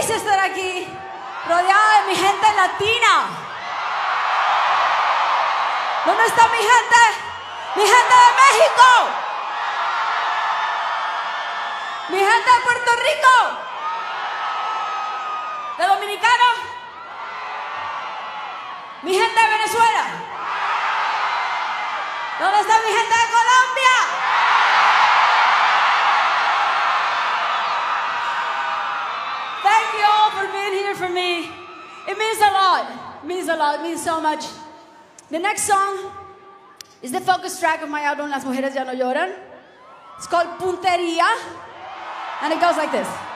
delicia estar aquí, rodeada de mi gente latina. ¿Dónde está mi gente? Mi gente de México. Mi gente de Puerto Rico. ¿De Dominicano? Mi gente de Venezuela. ¿Dónde está mi gente de Colombia? Thank you all for being here for me. It means a lot. It means a lot. It means so much. The next song is the focus track of my album, Las Mujeres Ya No Lloran. It's called Puntería, and it goes like this.